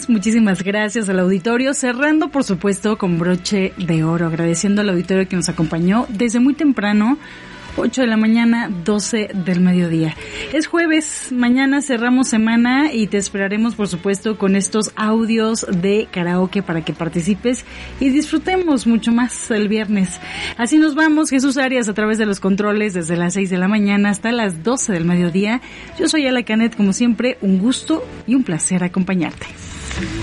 Jesús, muchísimas gracias al auditorio, cerrando por supuesto con broche de oro, agradeciendo al auditorio que nos acompañó desde muy temprano, 8 de la mañana, 12 del mediodía. Es jueves, mañana cerramos semana y te esperaremos por supuesto con estos audios de karaoke para que participes y disfrutemos mucho más el viernes. Así nos vamos, Jesús Arias a través de los controles desde las 6 de la mañana hasta las 12 del mediodía. Yo soy Ala Canet, como siempre, un gusto y un placer acompañarte.